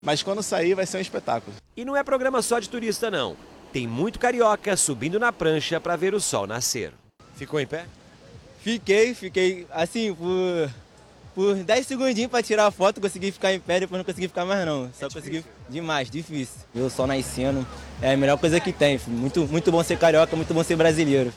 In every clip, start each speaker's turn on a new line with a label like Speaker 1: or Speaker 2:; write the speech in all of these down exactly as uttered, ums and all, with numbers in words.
Speaker 1: Mas quando sair vai ser um espetáculo.
Speaker 2: E não é programa só de turista, não. Tem muito carioca subindo na prancha para ver o sol nascer. Ficou em pé?
Speaker 3: Fiquei, fiquei assim por, por dez segundinhos para tirar a foto, consegui ficar em pé, depois não consegui ficar mais não. Só é consegui demais, difícil. Ver o sol nascendo é a melhor coisa que tem. Muito, muito bom ser carioca, muito bom ser brasileiro.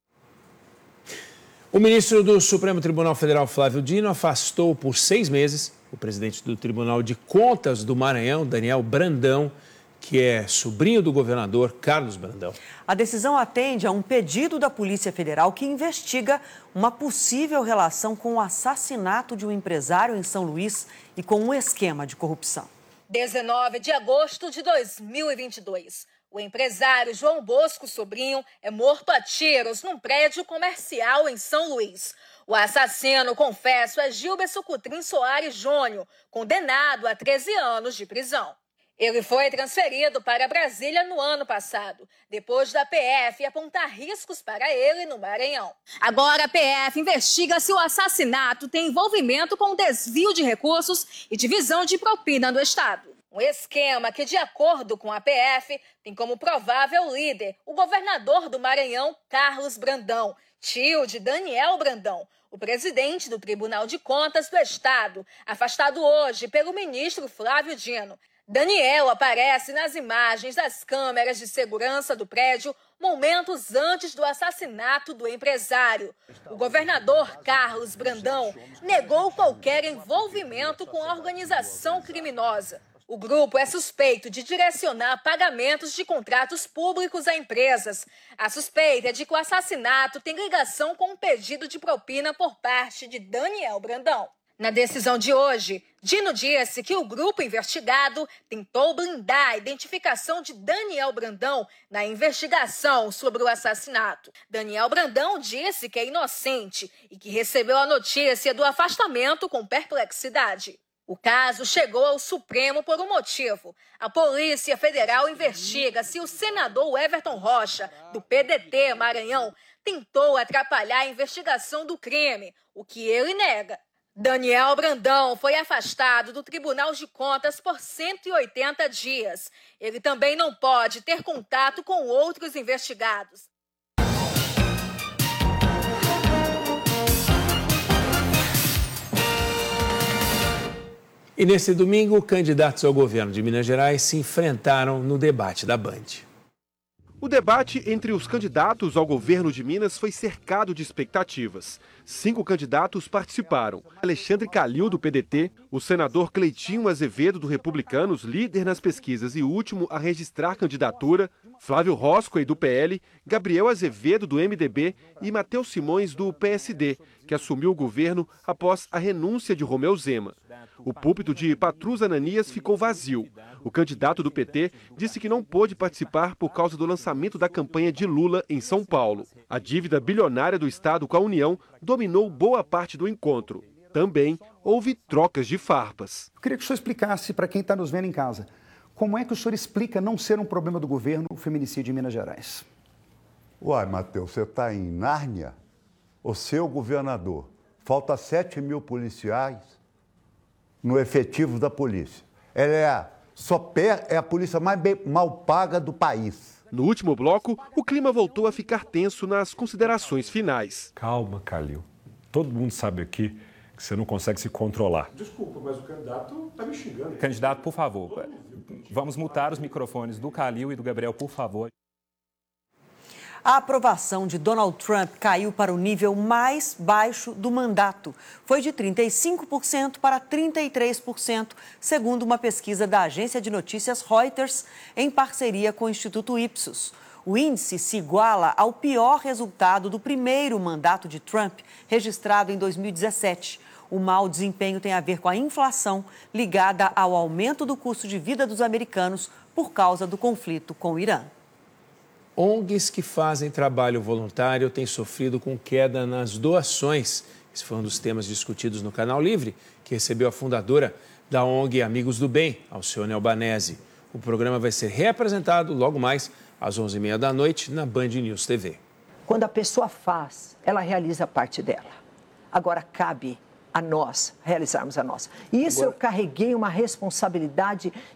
Speaker 4: O ministro do Supremo Tribunal Federal, Flávio Dino, afastou por seis meses o presidente do Tribunal de Contas do Maranhão, Daniel Brandão, que é sobrinho do governador Carlos Brandão.
Speaker 5: A decisão atende a um pedido da Polícia Federal que investiga uma possível relação com o assassinato de um empresário em São Luís e com um esquema de corrupção.
Speaker 6: dezenove de agosto de dois mil e vinte e dois. O empresário João Bosco Sobrinho é morto a tiros num prédio comercial em São Luís. O assassino, confesso, é Gilberto Cutrim Soares Júnior, condenado a treze anos de prisão. Ele foi transferido para Brasília no ano passado, depois da P F apontar riscos para ele no Maranhão. Agora a P F investiga se o assassinato tem envolvimento com desvio de recursos e divisão de propina do Estado. Um esquema que, de acordo com a P F, tem como provável líder o governador do Maranhão, Carlos Brandão, tio de Daniel Brandão, o presidente do Tribunal de Contas do Estado, afastado hoje pelo ministro Flávio Dino. Daniel aparece nas imagens das câmeras de segurança do prédio momentos antes do assassinato do empresário. O governador Carlos Brandão negou qualquer envolvimento com a organização criminosa. O grupo é suspeito de direcionar pagamentos de contratos públicos a empresas. A suspeita é de que o assassinato tem ligação com um pedido de propina por parte de Daniel Brandão. Na decisão de hoje, Dino disse que o grupo investigado tentou blindar a identificação de Daniel Brandão na investigação sobre o assassinato. Daniel Brandão disse que é inocente e que recebeu a notícia do afastamento com perplexidade. O caso chegou ao Supremo por um motivo. A Polícia Federal investiga se o senador Everton Rocha, do P D T Maranhão, tentou atrapalhar a investigação do crime, o que ele nega. Daniel Brandão foi afastado do Tribunal de Contas por cento e oitenta dias. Ele também não pode ter contato com outros investigados.
Speaker 4: E nesse domingo, candidatos ao governo de Minas Gerais se enfrentaram no debate da Band.
Speaker 7: O debate entre os candidatos ao governo de Minas foi cercado de expectativas. Cinco candidatos participaram. Alexandre Calil, do P D T, o senador Cleitinho Azevedo, do Republicanos, líder nas pesquisas e último a registrar candidatura, Flávio Roscoe, do P L, Gabriel Azevedo, do M D B e Matheus Simões, do P S D, que assumiu o governo após a renúncia de Romeu Zema. O púlpito de Patrus Ananias ficou vazio. O candidato do P T disse que não pôde participar por causa do lançamento da campanha de Lula em São Paulo. A dívida bilionária do Estado com a União dominou boa parte do encontro. Também houve trocas de farpas.
Speaker 8: Eu queria que o senhor explicasse para quem está nos vendo em casa, como é que o senhor explica não ser um problema do governo o feminicídio em Minas Gerais?
Speaker 9: Uai, Matheus, você está em Nárnia? O seu governador, falta sete mil policiais no efetivo da polícia. Ela é a, só per, é a polícia mais bem, mal paga do país.
Speaker 7: No último bloco, o clima voltou a ficar tenso nas considerações finais.
Speaker 10: Calma, Calil. Todo mundo sabe aqui que você não consegue se controlar.
Speaker 11: Desculpa, mas o candidato está me xingando.
Speaker 12: Candidato, por favor, vamos mutar os microfones do Calil e do Gabriel, por favor.
Speaker 5: A aprovação de Donald Trump caiu para o nível mais baixo do mandato. Foi de trinta e cinco por cento para trinta e três por cento, segundo uma pesquisa da agência de notícias Reuters, em parceria com o Instituto Ipsos. O índice se iguala ao pior resultado do primeiro mandato de Trump, registrado em dois mil e dezessete. O mau desempenho tem a ver com a inflação ligada ao aumento do custo de vida dos americanos por causa do conflito com o Irã.
Speaker 4: O N Gs que fazem trabalho voluntário têm sofrido com queda nas doações. Esse foi um dos temas discutidos no Canal Livre, que recebeu a fundadora da O N G Amigos do Bem, Alcione Albanese. O programa vai ser reapresentado logo mais às onze e meia da noite na Band News T V.
Speaker 13: Quando a pessoa faz, ela realiza parte dela. Agora cabe a nós realizarmos a nossa. E isso eu carreguei uma responsabilidade